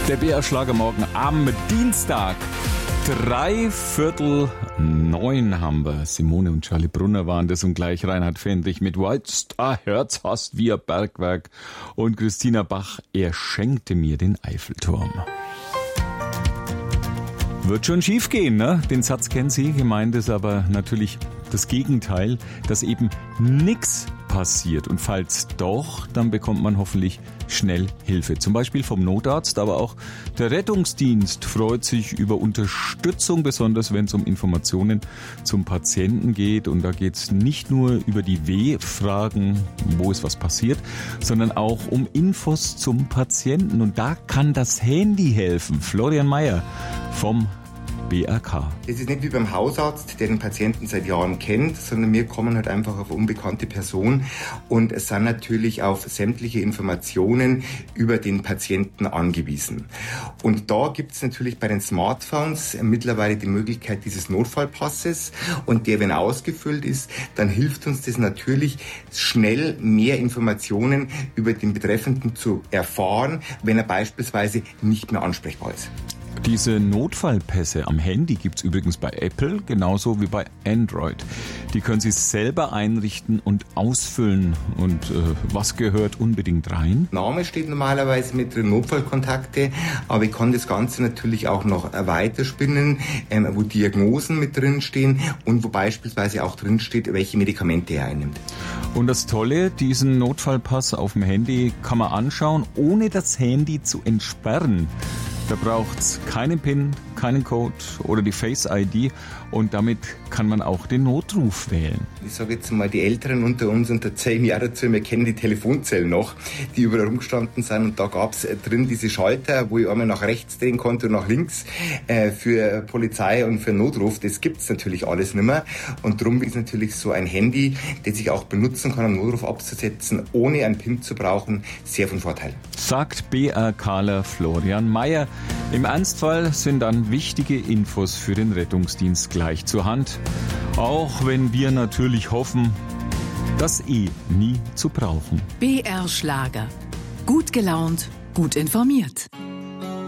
Der BR-Schlagermorgen am Dienstag. 8:45 haben wir. Simone und Charlie Brunner waren das und gleich Reinhard Fendrich mit White Star Herz hast wie ein Bergwerk und Christina Bach, er schenkte mir den Eiffelturm. Wird schon schief gehen, ne? Den Satz kennen Sie, gemeint ist aber natürlich das Gegenteil, dass eben nichts passiert. Und falls doch, dann bekommt man hoffentlich schnell Hilfe. Zum Beispiel vom Notarzt, aber auch der Rettungsdienst freut sich über Unterstützung, besonders wenn es um Informationen zum Patienten geht. Und da geht es nicht nur über die W-Fragen, wo ist was passiert, sondern auch um Infos zum Patienten. Und da kann das Handy helfen. Florian Mayer vom BRK. Es ist nicht wie beim Hausarzt, der den Patienten seit Jahren kennt, sondern wir kommen halt einfach auf eine unbekannte Person und sind natürlich auf sämtliche Informationen über den Patienten angewiesen. Und da gibt es natürlich bei den Smartphones mittlerweile die Möglichkeit dieses Notfallpasses und der, wenn ausgefüllt ist, dann hilft uns das natürlich schnell mehr Informationen über den Betreffenden zu erfahren, wenn er beispielsweise nicht mehr ansprechbar ist. Diese Notfallpässe am Handy gibt's übrigens bei Apple, genauso wie bei Android. Die können Sie selber einrichten und ausfüllen. Und was gehört unbedingt rein? Name steht normalerweise mit drin, Notfallkontakte, aber ich kann das Ganze natürlich auch noch weiterspinnen, wo Diagnosen mit drin stehen und wo beispielsweise auch drin steht, welche Medikamente er einnimmt. Und das Tolle, diesen Notfallpass auf dem Handy kann man anschauen, ohne das Handy zu entsperren. Da braucht's keinen PIN, keinen Code oder die Face-ID und damit kann man auch den Notruf wählen. Ich sage jetzt mal, die Älteren unter uns, unter 10 Jahre dazu, wir kennen die Telefonzellen noch, die überall rumgestanden sind und da gab's drin diese Schalter, wo ich einmal nach rechts drehen konnte und nach links für Polizei und für Notruf. Das gibt's natürlich alles nicht mehr und darum ist natürlich so ein Handy, das ich auch benutzen kann, um Notruf abzusetzen, ohne ein PIN zu brauchen, sehr von Vorteil. Sagt BRKler Florian Mayer. Im Ernstfall sind dann wichtige Infos für den Rettungsdienst gleich zur Hand. Auch wenn wir natürlich hoffen, das nie zu brauchen. BR Schlager. Gut gelaunt, gut informiert.